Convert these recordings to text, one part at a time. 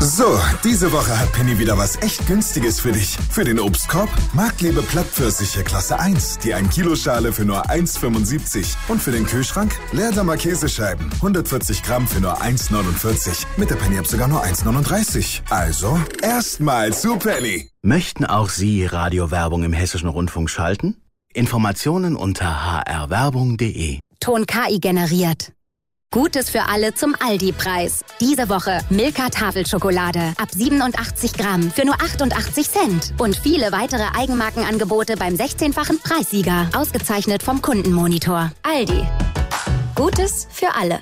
So, diese Woche hat Penny wieder was echt Günstiges für dich. Für den Obstkorb Marktliebe Plattpfirsiche Klasse 1, die 1 Kilo Schale für nur 1,75. Und für den Kühlschrank Leerdammer Käsescheiben, 140 Gramm für nur 1,49. Mit der Penny-App sogar nur 1,39. Also, erstmal zu Penny. Möchten auch Sie Radiowerbung im Hessischen Rundfunk schalten? Informationen unter hrwerbung.de. Ton KI generiert. Gutes für alle zum Aldi-Preis. Diese Woche Milka Tafelschokolade ab 87 Gramm für nur 88 Cent. Und viele weitere Eigenmarkenangebote beim 16-fachen Preissieger. Ausgezeichnet vom Kundenmonitor. Aldi. Gutes für alle.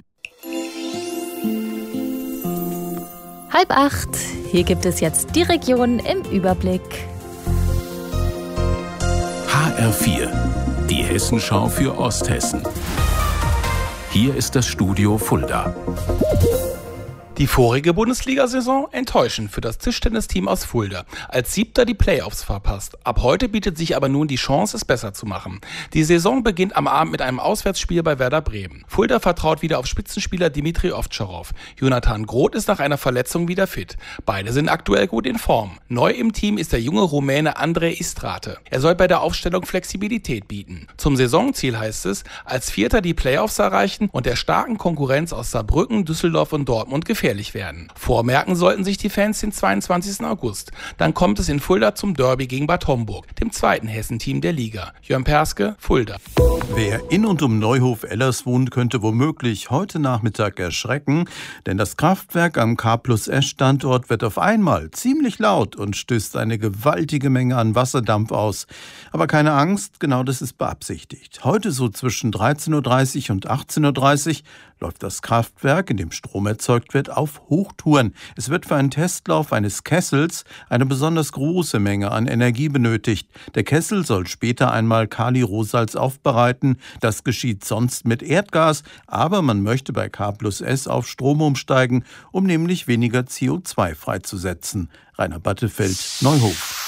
7:30. Hier gibt es jetzt die Regionen im Überblick. HR4, die Hessenschau für Osthessen. Hier ist das Studio Fulda. Die vorige Bundesliga-Saison enttäuschend für das Tischtennisteam aus Fulda. Als Siebter die Playoffs verpasst. Ab heute bietet sich aber nun die Chance, es besser zu machen. Die Saison beginnt am Abend mit einem Auswärtsspiel bei Werder Bremen. Fulda vertraut wieder auf Spitzenspieler Dimitri Ovtcharov. Jonathan Groth ist nach einer Verletzung wieder fit. Beide sind aktuell gut in Form. Neu im Team ist der junge Rumäne Andrei Istrate. Er soll bei der Aufstellung Flexibilität bieten. Zum Saisonziel heißt es, als Vierter die Playoffs erreichen und der starken Konkurrenz aus Saarbrücken, Düsseldorf und Dortmund gefährlich werden. Vormerken sollten sich die Fans den 22. August. Dann kommt es in Fulda zum Derby gegen Bad Homburg, dem zweiten Hessenteam der Liga. Jörn Perske, Fulda. Wer in und um Neuhof-Ellers wohnt, könnte womöglich heute Nachmittag erschrecken, denn das Kraftwerk am K+S-Standort wird auf einmal ziemlich laut und stößt eine gewaltige Menge an Wasserdampf aus. Aber keine Angst, genau das ist beabsichtigt. Heute so zwischen 13.30 Uhr und 18.30 Uhr läuft das Kraftwerk, in dem Strom erzeugt wird, auf Hochtouren. Es wird für einen Testlauf eines Kessels eine besonders große Menge an Energie benötigt. Der Kessel soll später einmal Kali-Rohsalz aufbereiten. Das geschieht sonst mit Erdgas, aber man möchte bei K+S auf Strom umsteigen, um nämlich weniger CO2 freizusetzen. Rainer Battefeld, Neuhof.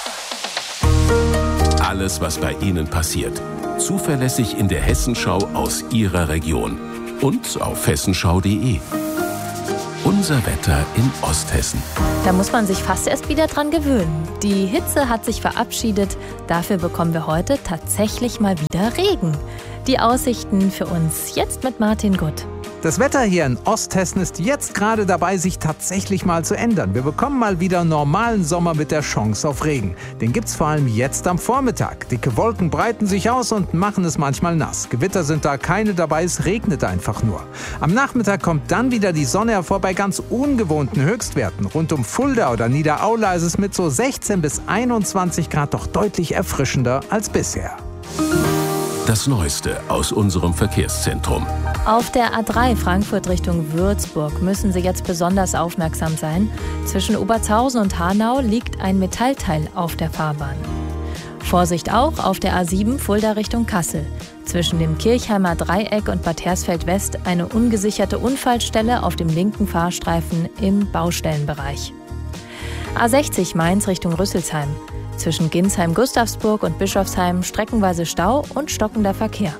Alles, was bei Ihnen passiert. Zuverlässig in der Hessenschau aus Ihrer Region. Und auf hessenschau.de. Unser Wetter in Osthessen. Da muss man sich fast erst wieder dran gewöhnen. Die Hitze hat sich verabschiedet. Dafür bekommen wir heute tatsächlich mal wieder Regen. Die Aussichten für uns jetzt mit Martin Gutt. Das Wetter hier in Osthessen ist jetzt gerade dabei, sich tatsächlich mal zu ändern. Wir bekommen mal wieder normalen Sommer mit der Chance auf Regen. Den gibt's vor allem jetzt am Vormittag. Dicke Wolken breiten sich aus und machen es manchmal nass. Gewitter sind da keine dabei, es regnet einfach nur. Am Nachmittag kommt dann wieder die Sonne hervor bei ganz ungewohnten Höchstwerten. Rund um Fulda oder Niederaula ist es mit so 16 bis 21 Grad doch deutlich erfrischender als bisher. Das Neueste aus unserem Verkehrszentrum. Auf der A3 Frankfurt Richtung Würzburg müssen Sie jetzt besonders aufmerksam sein. Zwischen Obertshausen und Hanau liegt ein Metallteil auf der Fahrbahn. Vorsicht auch auf der A7 Fulda Richtung Kassel. Zwischen dem Kirchheimer Dreieck und Bad Hersfeld West eine ungesicherte Unfallstelle auf dem linken Fahrstreifen im Baustellenbereich. A60 Mainz Richtung Rüsselsheim. Zwischen Ginsheim-Gustavsburg und Bischofsheim streckenweise Stau und stockender Verkehr.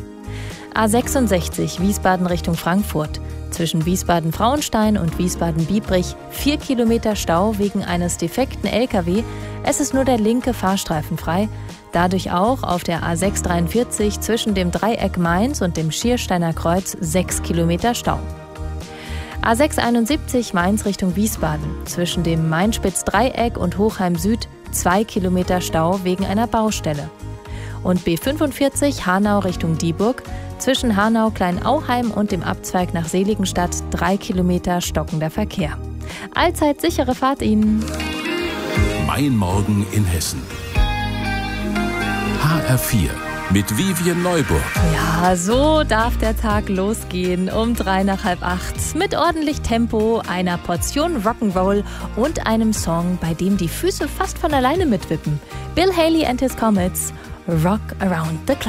A66 Wiesbaden Richtung Frankfurt. Zwischen Wiesbaden-Frauenstein und Wiesbaden-Biebrich 4 Kilometer Stau wegen eines defekten LKW. Es ist nur der linke Fahrstreifen frei. Dadurch auch auf der A643 zwischen dem Dreieck Mainz und dem Schiersteiner Kreuz 6 Kilometer Stau. A671 Mainz Richtung Wiesbaden. Zwischen dem Mainspitz-Dreieck und Hochheim Süd 2 Kilometer Stau wegen einer Baustelle. Und B45 Hanau Richtung Dieburg. Zwischen Hanau-Kleinauheim und dem Abzweig nach Seligenstadt 3 Kilometer stockender Verkehr. Allzeit sichere Fahrt Ihnen. Mein Morgen in Hessen. HR4 mit Vivien Neuburg. Ja, so darf der Tag losgehen um 7:55 mit ordentlich Tempo, einer Portion Rock'n'Roll und einem Song, bei dem die Füße fast von alleine mitwippen. Bill Haley and his Comets, Rock Around the Clock.